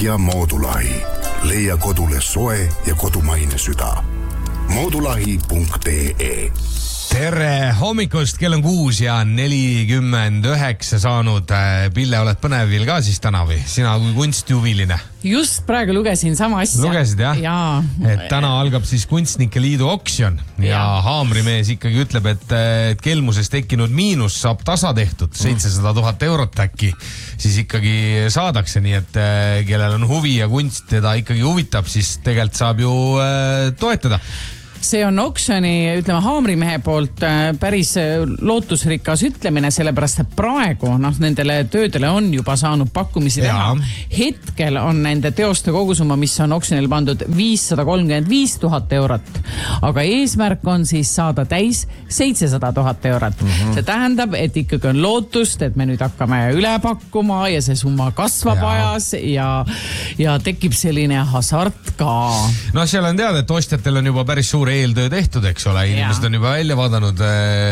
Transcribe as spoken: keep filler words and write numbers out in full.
ja Moodulahi. Leia kodule soe ja kodumaine süda. moodulahi punkt ee. Tere hommikust, kell on kuus ja nelikümmend üheksa saanud. Pille, oled põnevil ka siis täna või? Sina kui kunstihuviline? Just praegu lugesin sama asja. Lugesid, jah? Jaa. Et täna algab siis Kunstnike Liidu oksjon ja, ja haamrimees ikkagi ütleb, et, et kelmuses tekkinud miinus saab tasa tehtud, seitsesada tuhat eurot äkki siis ikkagi saadakse, nii et kellel on huvi ja kunst teda ikkagi huvitab, siis tegelikult saab ju äh, toetada. See on oksjoni, ütleme, haamrimehe poolt päris lootusrikas ütlemine, sellepärast, et praegu noh, nendele töödele on juba saanud pakkumisi teha. Hetkel on nende teoste kogusumma, mis on oksjonil pandud viissada kolmkümmend viis tuhat eurot, aga eesmärk on siis saada täis seitsesada tuhat eurot. Mm-hmm. See tähendab, et ikkagi on lootust, et me nüüd hakkame üle pakkuma ja see summa kasvab ja. ajas ja, ja tekib selline hasart ka. No seal on teada, et ostjatel on juba päris suur eeltöö tehtud, eks ole, inimesed on juba välja vaadanud